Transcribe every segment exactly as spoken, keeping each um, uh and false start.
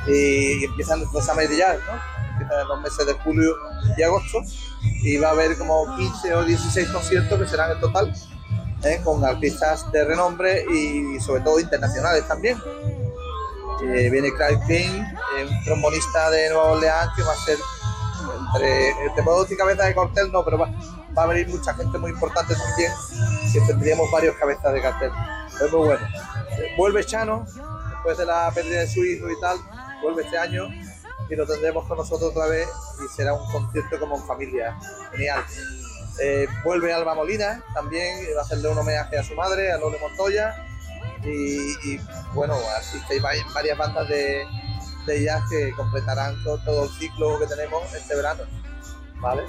y empiezan los Summer Jazz, ¿no? Empiezan en los meses de julio y agosto, y va a haber como quince o dieciséis conciertos que serán en total, ¿eh? Con artistas de renombre y sobre todo internacionales también. Eh, viene Craig King, eh, un trombonista de Nueva Orleans, que va a ser entre, te puedo decir cabeza de cartel, no, pero va, va a venir mucha gente muy importante también, que tendríamos varios cabezas de cartel. Es muy bueno. Eh, vuelve Chano, después de la pérdida de su hijo y tal, vuelve este año y lo tendremos con nosotros otra vez y será un concierto como en familia, genial. Eh, vuelve Alba Molina, también va a hacerle un homenaje a su madre, a Lole Montoya, y, y bueno, asiste varias bandas de, de jazz que completarán todo, todo el ciclo que tenemos este verano, ¿vale?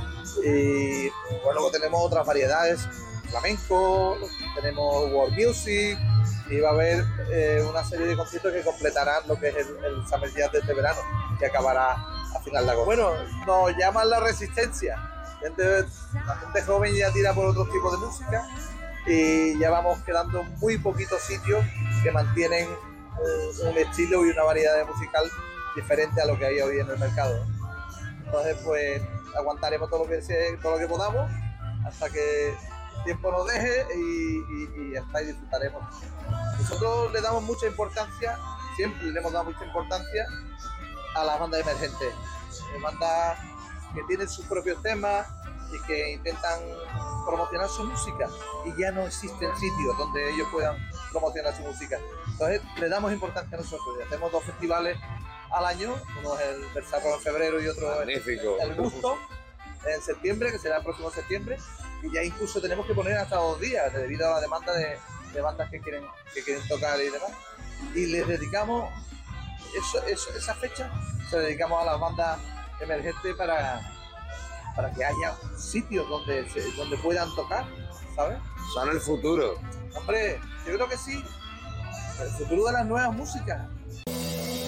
Y bueno, luego tenemos otras variedades, flamenco, tenemos world music, y va a haber eh, una serie de conciertos que completarán lo que es el, el Summer Jazz de este verano, que acabará a final de agosto. Bueno, nos llaman la resistencia, gente, la gente joven ya tira por otros tipos de música, y ya vamos quedando muy poquitos sitios que mantienen un, un estilo y una variedad de musical diferente a lo que hay hoy en el mercado. Entonces, pues aguantaremos todo lo que se, todo lo que podamos hasta que el tiempo nos deje y, y, y hasta ahí disfrutaremos. Nosotros le damos mucha importancia, siempre le hemos dado mucha importancia a las bandas emergentes, bandas que tienen sus propios temas y que intentan promocionar su música, y ya no existen sitios donde ellos puedan promocionar su música. Entonces le damos importancia a nosotros y hacemos dos festivales al año, uno es el Versarro en febrero y otro Magnífico. el Gusto en septiembre, que será el próximo septiembre, y ya incluso tenemos que poner hasta dos días debido a la demanda de, de bandas que quieren, que quieren tocar y demás, y les dedicamos eso, eso, esa fecha se dedicamos a las bandas emergentes para para que haya sitios donde, donde puedan tocar, ¿sabes? Son el futuro. Hombre, yo creo que sí, el futuro de las nuevas músicas.